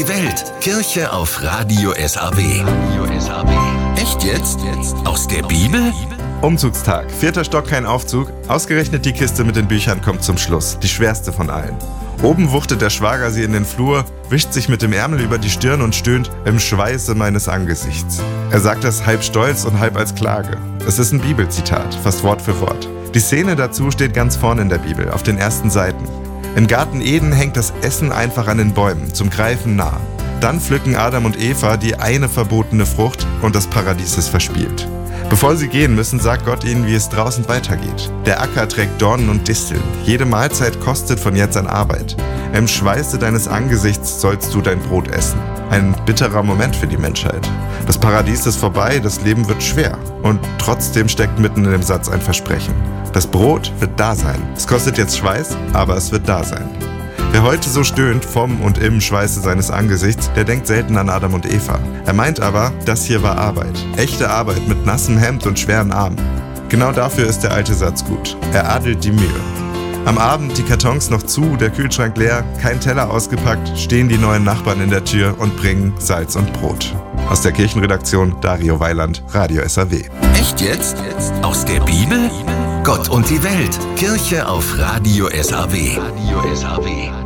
die Welt. Kirche auf Radio SAW. Echt jetzt? Aus der Bibel? Umzugstag. 4. Stock, kein Aufzug. Ausgerechnet die Kiste mit den Büchern kommt zum Schluss. Die schwerste von allen. Oben wuchtet der Schwager sie in den Flur, wischt sich mit dem Ärmel über die Stirn und stöhnt: Im Schweiße meines Angesichts. Er sagt das halb stolz und halb als Klage. Es ist ein Bibelzitat, fast Wort für Wort. Die Szene dazu steht ganz vorne in der Bibel, auf den ersten Seiten. Im Garten Eden hängt das Essen einfach an den Bäumen, zum Greifen nah. Dann pflücken Adam und Eva die eine verbotene Frucht und das Paradies ist verspielt. Bevor sie gehen müssen, sagt Gott ihnen, wie es draußen weitergeht. Der Acker trägt Dornen und Disteln. Jede Mahlzeit kostet von jetzt an Arbeit. Im Schweiße deines Angesichts sollst du dein Brot essen. Ein bitterer Moment für die Menschheit. Das Paradies ist vorbei, das Leben wird schwer. Und trotzdem steckt mitten in dem Satz ein Versprechen. Das Brot wird da sein. Es kostet jetzt Schweiß, aber es wird da sein. Wer heute so stöhnt vom und im Schweiße seines Angesichts, der denkt selten an Adam und Eva. Er meint aber, das hier war Arbeit. Echte Arbeit mit nassem Hemd und schweren Armen. Genau dafür ist der alte Satz gut. Er adelt die Mühe. Am Abend die Kartons noch zu, der Kühlschrank leer, kein Teller ausgepackt, stehen die neuen Nachbarn in der Tür und bringen Salz und Brot. Aus der Kirchenredaktion Dario Weiland, Radio SAW. Echt jetzt? Aus der Bibel? Gott und die Welt. Kirche auf Radio SAW.